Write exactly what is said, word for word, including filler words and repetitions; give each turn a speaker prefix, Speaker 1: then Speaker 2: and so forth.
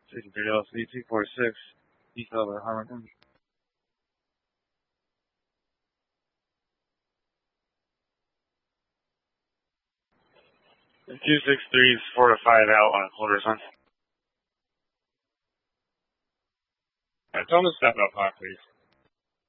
Speaker 1: sixty-three L C two four six, East over Harmon. two six three is four to five out on quarter sun.
Speaker 2: Yeah, tell him to step up high, please.